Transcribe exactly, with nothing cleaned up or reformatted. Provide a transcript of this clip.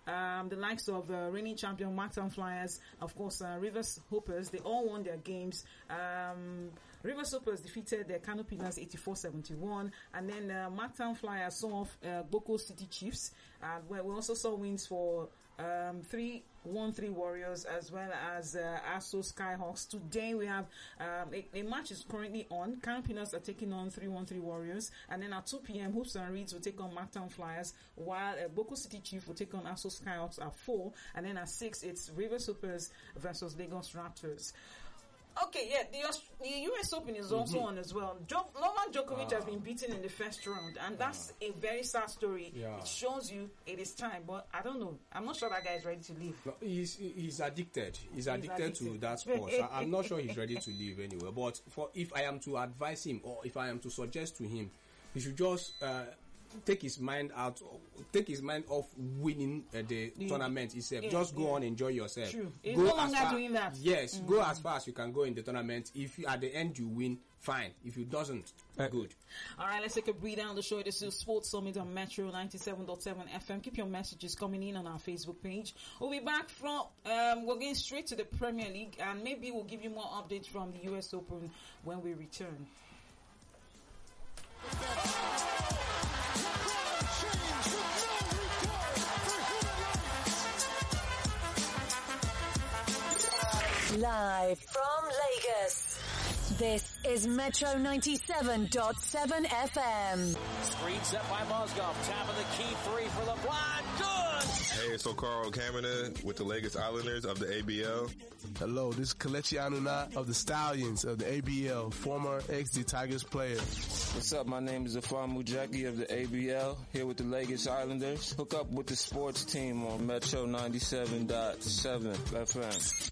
um, the likes of uh, reigning champion Marktown Flyers, of course, uh, Rivers Hoopers, they all won their games. Um, Rivers Hoopers defeated the Kano Pillars eighty-four seventy-one, and then uh, Marktown Flyers saw off uh, Boko City Chiefs, uh, where we also saw wins for um, three one three Warriors as well as uh, Aso Skyhawks. Today we have um, a, a match is currently on. Kano Pillars are taking on three one three Warriors, and then at two p.m. Hoops and Reeds will take on Marktown Flyers, while uh, Boko City Chief will take on Aso Skyhawks at four, and then at six it's Rivers Hoopers versus Lagos Raptors. Okay, yeah, the, the U S Open is also mm-hmm. on as well. Jo- Novak Djokovic uh, has been beaten in the first round, and that's uh, a very sad story. Yeah. It shows you it is time, but I don't know. I'm not sure that guy is ready to leave. No, he's he's addicted. He's, he's addicted, addicted to that sport. So I'm not sure he's ready to leave anyway. But for if I am to advise him, or if I am to suggest to him, he should just uh, take his mind out, take his mind off winning uh, the yeah. tournament itself. Yeah, just go yeah. on, enjoy yourself. True. He's go no longer far, doing that. Yes, mm-hmm. go as far as you can go in the tournament. If you, at the end you win, fine. If you doesn't, uh, good. All right, let's take a breather on the show. This is Sports Summit on Metro ninety-seven point seven F M. Keep your messages coming in on our Facebook page. We'll be back from, um, we're going straight to the Premier League, and maybe we'll give you more updates from the U S Open when we return. Live from Lagos, this is Metro ninety-seven point seven F M. Screen set by Mozgov, tapping the key three for LeBron. Good! Hey, it's Carl Kamina with the Lagos Islanders of the A B L. Hello, this is Kelechi Anuna of the Stallions of the A B L, former X D Tigers player. What's up? My name is Afam Mujaki of the A B L, here with the Lagos Islanders. Hook up with the sports team on Metro ninety-seven point seven F M.